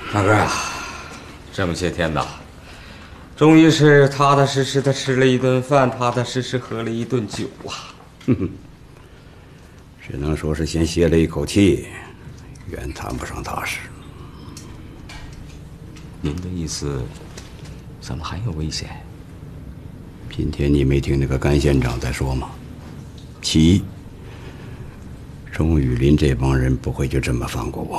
大哥啊，这么些天呐，终于是踏踏实实的吃了一顿饭，踏踏实实喝了一顿酒啊。 只能说是先歇了一口气，远谈不上踏实。 您的意思，怎么还有危险？ 今天你没听那个甘县长在说吗？其一，钟雨林这帮人不会就这么放过我；